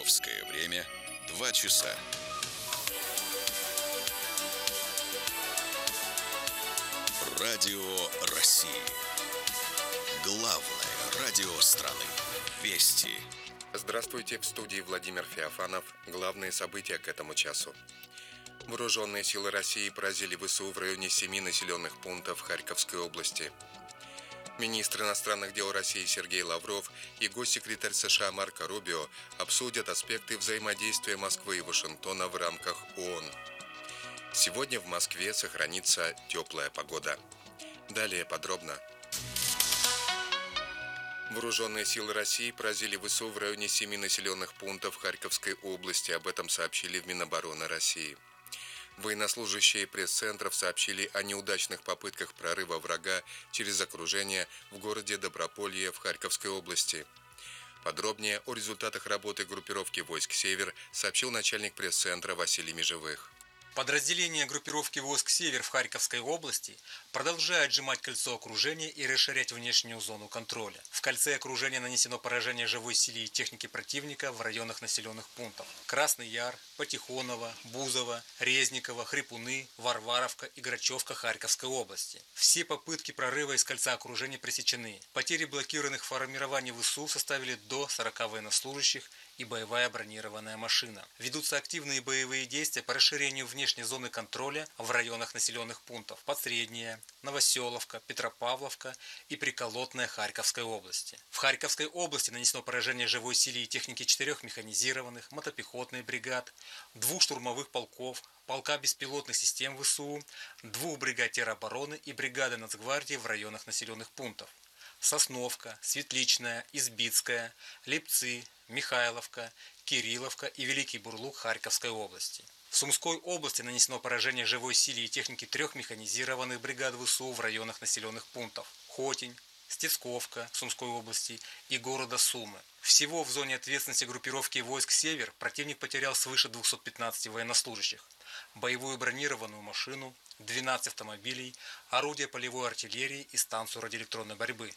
Московское время 2 часа. Радио России. Главное радио страны. Вести. Здравствуйте, в студии Владимир Феофанов. Главные события к этому часу. Вооруженные силы России поразили ВСУ в районе 7 населенных пунктов Харьковской области. Министр иностранных дел России Сергей Лавров и госсекретарь США Марко Рубио обсудят аспекты взаимодействия Москвы и Вашингтона в рамках ООН. Сегодня в Москве сохранится теплая погода. Далее подробно. Вооруженные силы России поразили ВСУ в районе 7 населенных пунктов Харьковской области. Об этом сообщили в Минобороны России. Военнослужащие пресс-центров сообщили о неудачных попытках прорыва врага через окружение в городе Доброполье в Харьковской области. Подробнее о результатах работы группировки войск «Север» сообщил начальник пресс-центра Василий Межевых. Подразделения группировки войск «Север» в Харьковской области продолжают сжимать кольцо окружения и расширять внешнюю зону контроля. В кольце окружения нанесено поражение живой силе и техники противника в районах населенных пунктов: Красный Яр, Патихоново, Бузово, Резниково, Хрипуны, Варваровка и Грачевка Харьковской области. Все попытки прорыва из кольца окружения пресечены. Потери блокированных формирований ВСУ составили до 40 военнослужащих и боевая бронированная машина. Ведутся активные боевые действия по расширению внешней зоны контроля в районах населенных пунктов Подсредняя, Новоселовка, Петропавловка и Приколотная Харьковской области. В Харьковской области нанесено поражение живой силе и техники 4 механизированных, мотопехотных бригад, 2 штурмовых полков, полка беспилотных систем ВСУ, 2 бригад теробороны и бригады Нацгвардии в районах населенных пунктов Сосновка, Светличная, Избицкая, Липцы, Михайловка, Кирилловка и Великий Бурлук Харьковской области. В Сумской области нанесено поражение живой силе и техники 3 механизированных бригад ВСУ в районах населенных пунктов Хотень, Стецковка Сумской области и города Сумы. Всего в зоне ответственности группировки войск «Север» противник потерял свыше 215 военнослужащих, боевую бронированную машину, 12 автомобилей, орудия полевой артиллерии и станцию радиоэлектронной борьбы.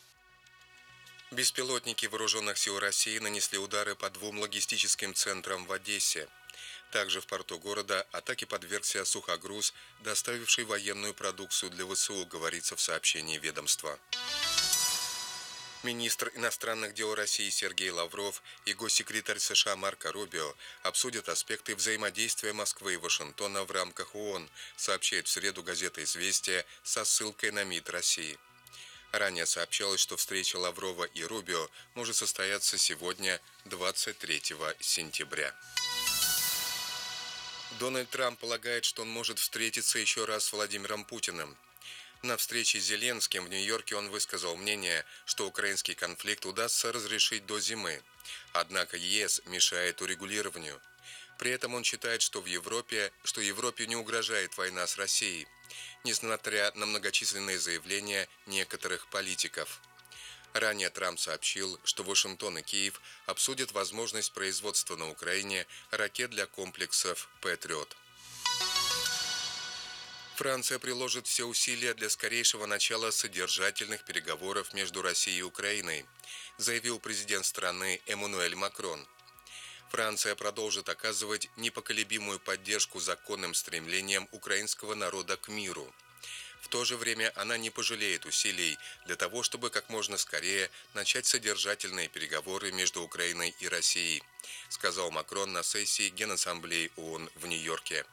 Беспилотники вооруженных сил России нанесли удары по 2 логистическим центрам в Одессе. Также в порту города атаке подвергся сухогруз, доставивший военную продукцию для ВСУ, говорится в сообщении ведомства. Министр иностранных дел России Сергей Лавров и госсекретарь США Марко Рубио обсудят аспекты взаимодействия Москвы и Вашингтона в рамках ООН, сообщает в среду газета «Известия» со ссылкой на МИД России. Ранее сообщалось, что встреча Лаврова и Рубио может состояться сегодня, 23 сентября. Дональд Трамп полагает, что он может встретиться еще раз с Владимиром Путиным. На встрече с Зеленским в Нью-Йорке он высказал мнение, что украинский конфликт удастся разрешить до зимы. Однако ЕС мешает урегулированию. При этом он считает, что Европе не угрожает война с Россией, несмотря на многочисленные заявления некоторых политиков. Ранее Трамп сообщил, что Вашингтон и Киев обсудят возможность производства на Украине ракет для комплексов «Патриот». Франция приложит все усилия для скорейшего начала содержательных переговоров между Россией и Украиной, заявил президент страны Эммануэль Макрон. Франция продолжит оказывать непоколебимую поддержку законным стремлениям украинского народа к миру. В то же время она не пожалеет усилий для того, чтобы как можно скорее начать содержательные переговоры между Украиной и Россией, сказал Макрон на сессии Генассамблеи ООН в Нью-Йорке.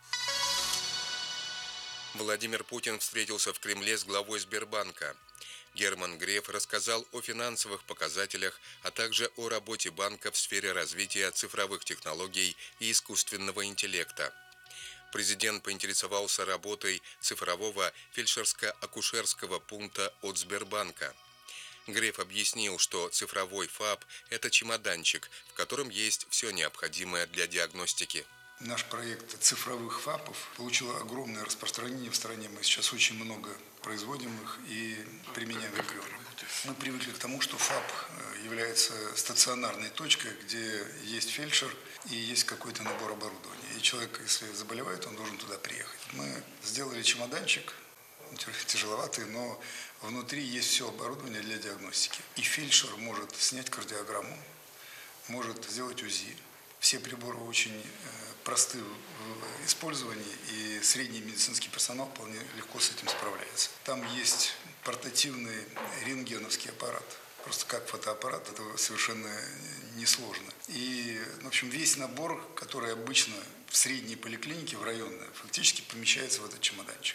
Владимир Путин встретился в Кремле с главой Сбербанка. Герман Греф рассказал о финансовых показателях, а также о работе банка в сфере развития цифровых технологий и искусственного интеллекта. Президент поинтересовался работой цифрового фельдшерско-акушерского пункта от Сбербанка. Греф объяснил, что цифровой ФАП – это чемоданчик, в котором есть все необходимое для диагностики. Наш проект цифровых ФАПов получил огромное распространение в стране. Мы сейчас очень много производим их и применяем в регионе. Мы привыкли к тому, что ФАП является стационарной точкой, где есть фельдшер и есть какой-то набор оборудования. И человек, если заболевает, он должен туда приехать. Мы сделали чемоданчик, тяжеловатый, но внутри есть все оборудование для диагностики. И фельдшер может снять кардиограмму, может сделать УЗИ. Все приборы очень просты в использовании, и средний медицинский персонал вполне легко с этим справляется. Там есть портативный рентгеновский аппарат. Просто как фотоаппарат, это совершенно несложно. И, в общем, весь набор, который обычно в средней поликлинике, в районной, фактически помещается в этот чемоданчик.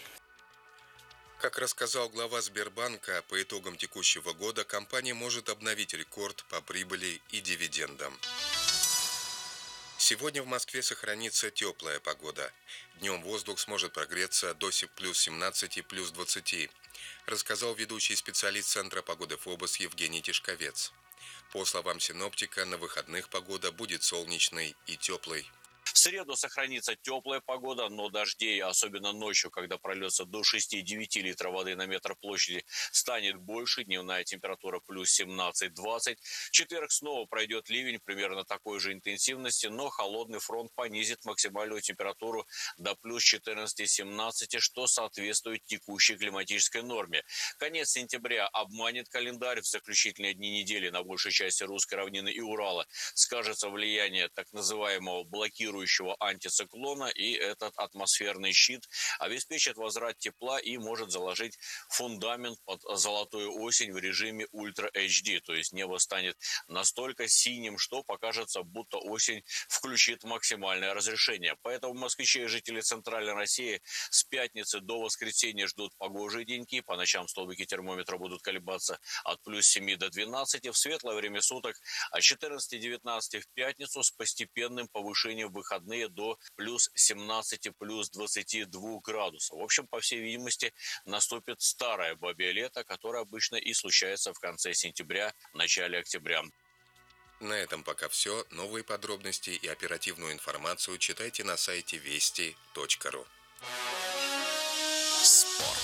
Как рассказал глава Сбербанка, по итогам текущего года компания может обновить рекорд по прибыли и дивидендам. Сегодня в Москве сохранится теплая погода. Днем воздух сможет прогреться до плюс 17 и плюс 20, рассказал ведущий специалист Центра погоды ФОБОС Евгений Тишковец. По словам синоптика, на выходных погода будет солнечной и теплой. В среду сохранится теплая погода, но дождей, особенно ночью, когда прольется до 6-9 литров воды на метр площади, станет больше. Дневная температура плюс 17-20. В четверг снова пройдет ливень примерно такой же интенсивности, но холодный фронт понизит максимальную температуру до плюс 14-17, что соответствует текущей климатической норме. Конец сентября обманет календарь. В заключительные дни недели на большей части русской равнины и Урала скажется влияние так называемого блокирующего антициклона, и этот атмосферный щит обеспечит возврат тепла и может заложить фундамент под золотую осень в режиме Ультра HD, то есть небо станет настолько синим, что покажется, будто осень включит максимальное разрешение. Поэтому москвичи и жители Центральной России с пятницы до воскресенья ждут погожие деньки. По ночам столбики термометра будут колебаться от плюс 7 до 12, в светлое время суток от 14-19 в пятницу с постепенным повышением выходных до плюс 17, плюс 22 градусов. В общем, по всей видимости, наступит старое бабье лето, которое обычно и случается в конце сентября, начале октября. На этом пока все. Новые подробности и оперативную информацию читайте на сайте вести.ру. Спорт.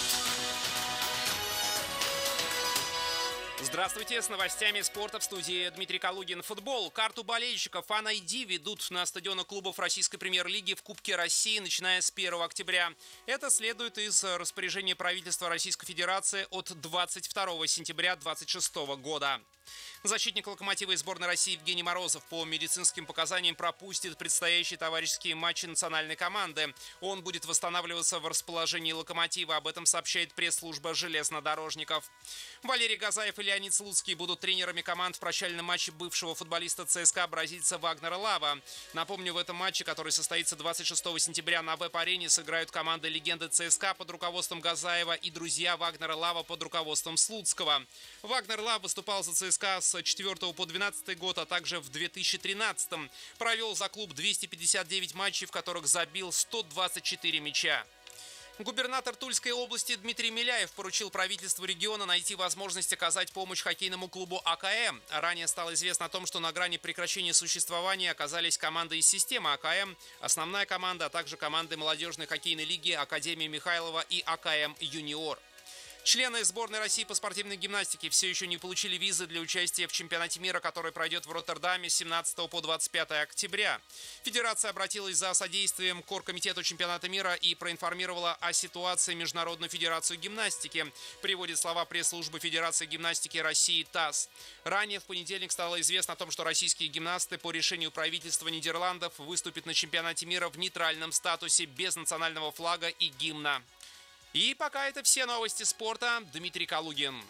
Здравствуйте, с новостями спорта в студии Дмитрий Калугин. Футбол. Карту болельщиков Fan ID ведут на стадионах клубов Российской премьер-лиги в Кубке России, начиная с 1 октября. Это следует из распоряжения правительства Российской Федерации от 22 сентября 2026 года. Защитник «Локомотива» и сборной России Евгений Морозов по медицинским показаниям пропустит предстоящие товарищеские матчи национальной команды. Он будет восстанавливаться в расположении «Локомотива». Об этом сообщает пресс-служба железнодорожников. Валерий Газаев и Леонид Слуцкий будут тренерами команд в прощальном матче бывшего футболиста ЦСКА бразильца Вагнера Лава. Напомню, в этом матче, который состоится 26 сентября на ВЭП-арене, сыграют команды легенды ЦСКА под руководством Газаева и друзья Вагнера Лава под руководством Слуцкого. Вагнер Лав выступал за ЦСКА с 4 по 12 год, а также в 2013-м. Провел за клуб 259 матчей, в которых забил 124 мяча. Губернатор Тульской области Дмитрий Миляев поручил правительству региона найти возможность оказать помощь хоккейному клубу АКМ. Ранее стало известно о том, что на грани прекращения существования оказались команды из системы АКМ, основная команда, а также команды молодежной хоккейной лиги Академии Михайлова и АКМ Юниор. Члены сборной России по спортивной гимнастике все еще не получили визы для участия в чемпионате мира, который пройдет в Роттердаме с 17 по 25 октября. Федерация обратилась за содействием к оргкомитету чемпионата мира и проинформировала о ситуации Международную федерацию гимнастики, приводит слова пресс-службы Федерации гимнастики России ТАСС. Ранее в понедельник стало известно о том, что российские гимнасты по решению правительства Нидерландов выступят на чемпионате мира в нейтральном статусе без национального флага и гимна. И пока это все новости спорта. Дмитрий Калугин.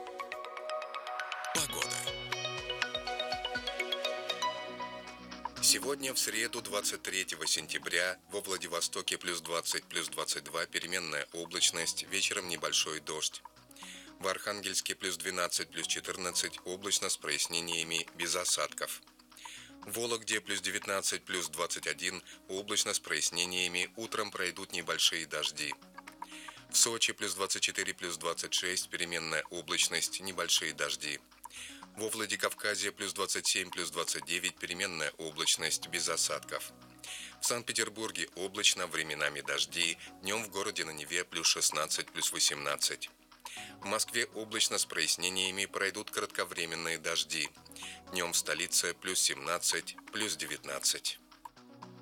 Погода. Сегодня, в среду, 23 сентября, во Владивостоке плюс 20, плюс 22, переменная облачность, вечером небольшой дождь. В Архангельске плюс 12, плюс 14, облачно с прояснениями, без осадков. В Вологде плюс 19, плюс 21, облачно с прояснениями, утром пройдут небольшие дожди. В Сочи плюс 24, плюс 26, переменная облачность, небольшие дожди. Во Владикавказе плюс 27, плюс 29, переменная облачность, без осадков. В Санкт-Петербурге облачно, временами дожди, днем в городе на Неве плюс 16, плюс 18. В Москве облачно с прояснениями, пройдут кратковременные дожди. Днем в столице плюс 17, плюс 19.